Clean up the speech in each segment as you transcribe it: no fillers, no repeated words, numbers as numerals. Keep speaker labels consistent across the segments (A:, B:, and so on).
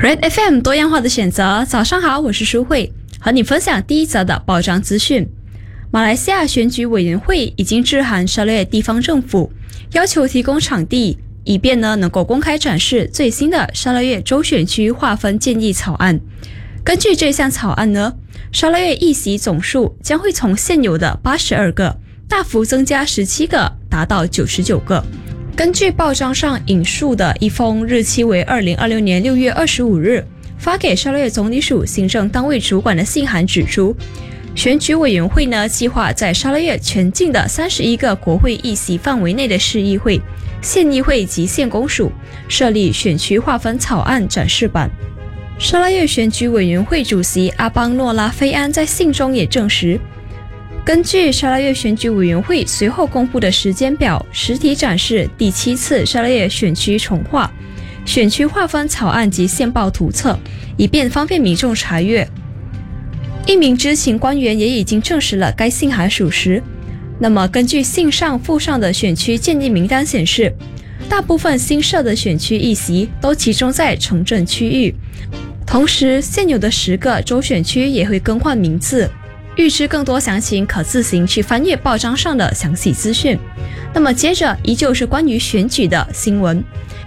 A: Red FM 多样化的选择，早上好，我是舒慧，和你分享第一则的报章资讯。马来西亚选举委员会已经致函12月地方政府，要求提供场地，以便能够公开展示最新的12月州选区划分建议草案。根据这项草案12月议席总数将会从现有的82个大幅增加17个，达到99个。根据报章上引述的一封日期为2026年6月25日发给12月总理署行政单位主管的信函指出，选举委员会计划在12月全境的31个国会议席范围内的市议会、县议会及县公署设立选区划分草案展示板。12月选举委员会主席阿邦诺拉菲安在信中也证实，根据12月选举委员会随后公布的时间表，实体展示第7次12月选区重划、选区划分草案及线报图册，以便方便民众查阅。一名知情官员也已经证实了该信函属实。那么根据信上附上的选区建议名单显示，大部分新设的选区议席都集中在城镇区域，同时现有的10个州选区也会更换名字。预知更多详情，可自行去翻阅报章上的详细资讯。那么接着依旧是关于选举的新闻，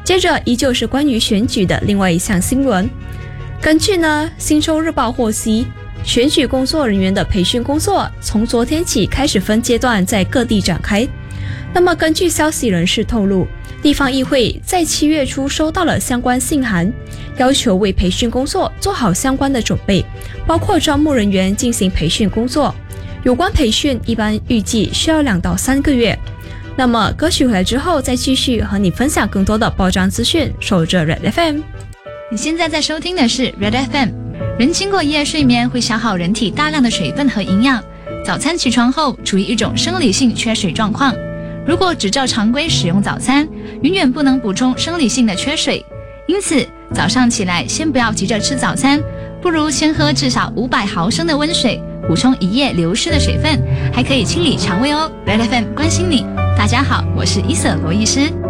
A: 另外一项新闻。根据新洲日报获悉，选举工作人员的培训工作从昨天起开始分阶段在各地展开。那么根据消息人士透露，地方议会在7月初收到了相关信函，要求为培训工作做好相关的准备，包括招募人员进行培训工作。有关培训一般预计需要2到3个月。那么歌曲回来之后再继续和你分享更多的报章资讯，守着 Red FM。
B: 你现在在收听的是 Red FM。 人经过一夜睡眠会消耗人体大量的水分和营养，早餐起床后处于一种生理性缺水状况。如果只照常规使用早餐，永远不能补充生理性的缺水。因此早上起来先不要急着吃早餐，不如先喝至少500毫升的温水，补充一夜流失的水分，还可以清理肠胃哦。 Red FM 关心你。大家好，我是伊瑟罗医师。